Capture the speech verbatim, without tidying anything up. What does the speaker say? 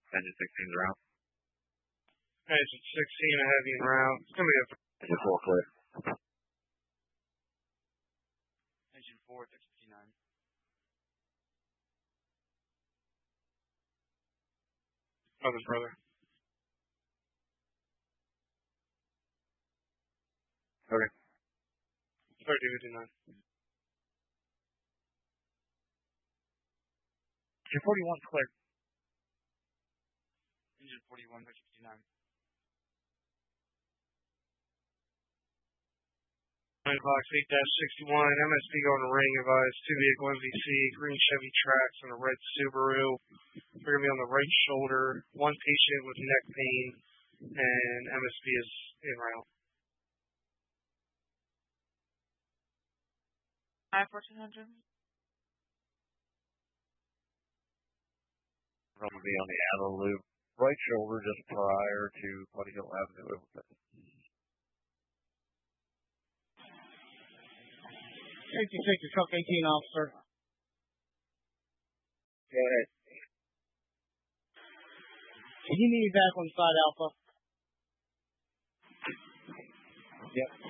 Engine sixteen's around. Engine sixteen, a heavy en route. It's going to be a... Engine four clear. Engine four, six fifty-nine. Nothing, brother. Okay. thirty fifty-nine. Engine forty-one's clear. Engine forty-one, six fifty-nine. nine o'clock, eight dash sixty-one, M S P going to ring advise, two vehicle M V C, green Chevy Trax and a red Subaru. They're going to be on the right shoulder, one patient with neck pain, and M S P is en route. I fourteen hundred. I'm going to be on the outer loop, right shoulder, just prior to Buddy Hill Avenue. Safety safety, truck eighteen, officer. Go ahead. Can you meet me back on side Alpha? Yep.